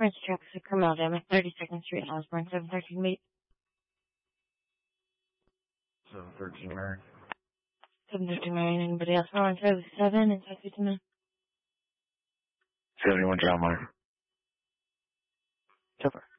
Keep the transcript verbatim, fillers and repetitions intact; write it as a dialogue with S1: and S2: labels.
S1: French traffic for criminal damage, thirty-second Street, Osborne, seven thirteen meet.
S2: seven thirteen, Mary.
S1: seven thirteen, Mary. Anybody else want to go seven and five fifty-nine?
S2: seventy-one, John Meyer.
S1: Over.